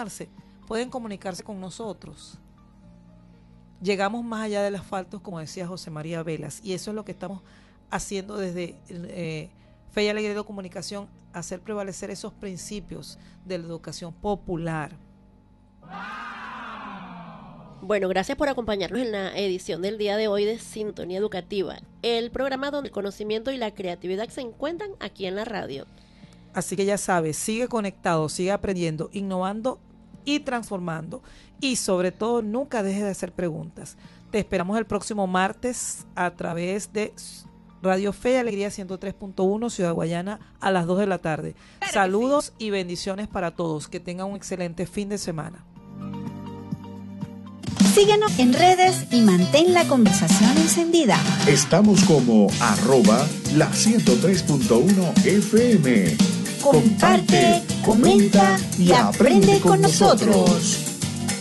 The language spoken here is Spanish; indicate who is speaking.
Speaker 1: informarse, pueden comunicarse con nosotros. Llegamos más allá del asfalto, como decía José María Velas, y eso es lo que estamos haciendo desde Fe y Alegría de Comunicación, hacer prevalecer esos principios de la educación popular.
Speaker 2: Bueno, gracias por acompañarnos en la edición del día de hoy de Sintonía Educativa, el programa donde el conocimiento y la creatividad se encuentran aquí en la radio.
Speaker 1: Así que ya sabes, sigue conectado, sigue aprendiendo, innovando y transformando. Y sobre todo, nunca dejes de hacer preguntas. Te esperamos el próximo martes a través de Radio Fe y Alegría 103.1 Ciudad Guayana a las 2 de la tarde. Saludos y bendiciones para todos. Que tengan un excelente fin de semana.
Speaker 3: Síguenos en redes y mantén la conversación encendida.
Speaker 4: Estamos como @la 103.1 FM.
Speaker 3: Comparte, comenta y aprende con nosotros.